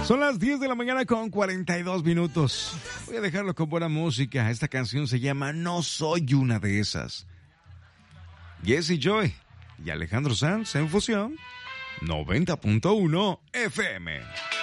Son las 10 de la mañana con 42 minutos. Voy a dejarlo con buena música. Esta canción se llama No Soy Una de Esas. Jesse Joy y Alejandro Sanz en fusión 90.1 FM.